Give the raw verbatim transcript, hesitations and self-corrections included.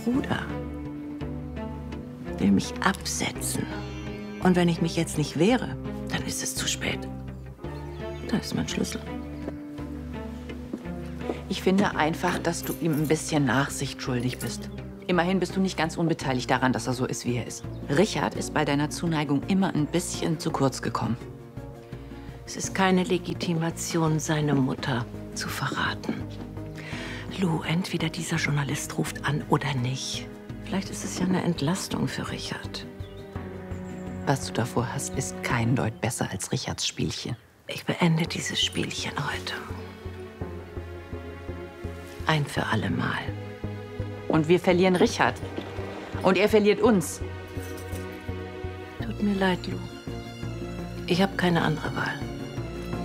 Bruder will mich absetzen. Und wenn ich mich jetzt nicht wehre, dann ist es zu spät. Da ist mein Schlüssel. Ich finde einfach, dass du ihm ein bisschen Nachsicht schuldig bist. Immerhin bist du nicht ganz unbeteiligt daran, dass er so ist, wie er ist. Richard ist bei deiner Zuneigung immer ein bisschen zu kurz gekommen. Es ist keine Legitimation, seine Mutter zu verraten. Lou, entweder dieser Journalist ruft an oder nicht. Vielleicht ist es ja eine Entlastung für Richard. Was du davor hast, ist kein Deut besser als Richards Spielchen. Ich beende dieses Spielchen heute. Ein für alle Mal. Und wir verlieren Richard. Und er verliert uns. Tut mir leid, Lou. Ich habe keine andere Wahl.